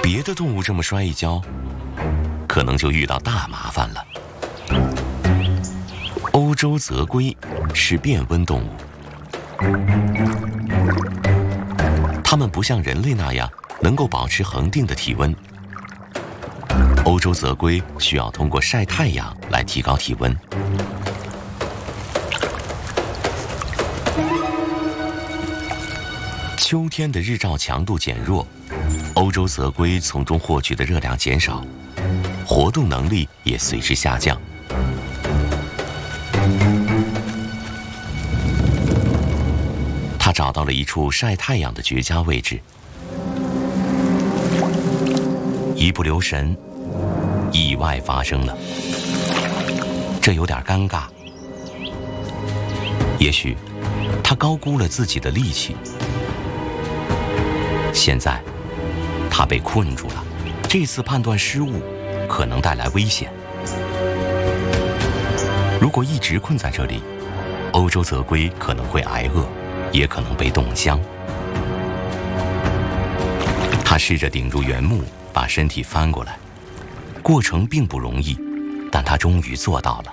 别的动物这么摔一跤，可能就遇到大麻烦了。欧洲泽龟是变温动物，它们不像人类那样能够保持恒定的体温。欧洲泽龟需要通过晒太阳来提高体温。秋天的日照强度减弱，欧洲泽龟从中获取的热量减少，活动能力也随之下降。它找到了一处晒太阳的绝佳位置，一不留神，意外发生了。这有点尴尬，也许它高估了自己的力气。现在，它被困住了。这次判断失误，可能带来危险。如果一直困在这里，欧洲泽龟可能会挨饿，也可能被冻僵。它试着顶住原木，把身体翻过来，过程并不容易，但它终于做到了。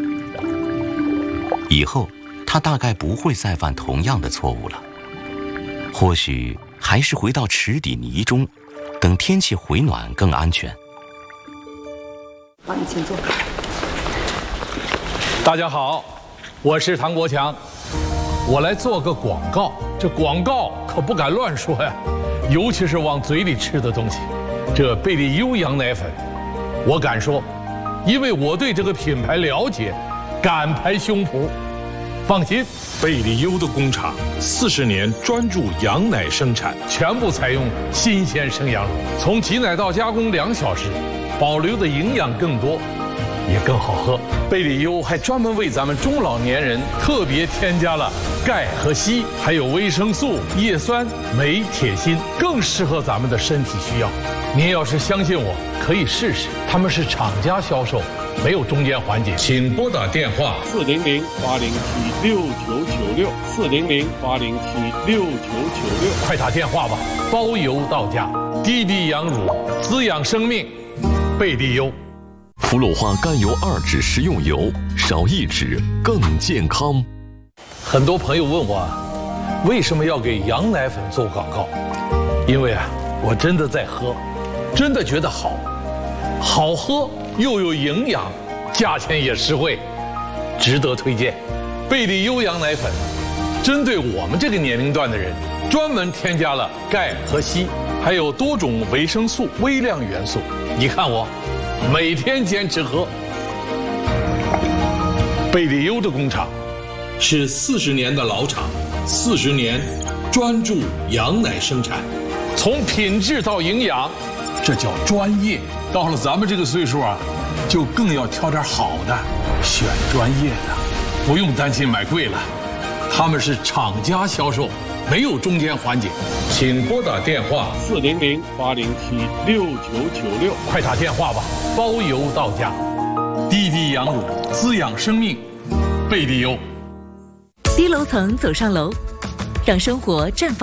以后，它大概不会再犯同样的错误了。或许还是回到池底泥中，等天气回暖更安全。 好，你请坐。 大家好，我是唐国强，我来做个广告。这广告可不敢乱说呀，尤其是往嘴里吃的东西。这贝利优羊奶粉，我敢说，因为我对这个品牌了解，敢拍胸脯。放心， 贝利优的工厂40年专注羊奶生产， 全部采用新鲜生羊乳，从挤奶到加工2小时，保留的营养更多，也更好喝。贝利优还专门为咱们中老年人特别添加了钙和硒，还有维生素、叶酸、镁、铁、锌，更适合咱们的身体需要。您要是相信我，可以试试。他们是厂家销售，没有中间环节。请拨打电话 400-807-6996，400-807-6996， 快打电话吧，包邮到家。低地羊乳，滋养生命，贝利优。 氟氯化甘油2酯食用油，少1酯更健康。 很多朋友问我，为什么要给羊奶粉做广告？因为我真的在喝，真的觉得好喝又有营养，价钱也实惠，值得推荐。贝利优羊奶粉针对我们这个年龄段的人，专门添加了钙和硒，还有多种维生素、微量元素。你看我每天坚持喝。贝利优的工厂是40年的老厂，40年专注羊奶生产，从品质到营养，这叫专业。到了咱们这个岁数就更要挑点好的，选专业的，不用担心买贵了。他们是厂家销售，没有中间环节。请拨打电话 400-807-6996， 快打电话吧，包邮到家。低地羊乳，滋养生命，贝利优。 低楼层走上楼，让生活绽放。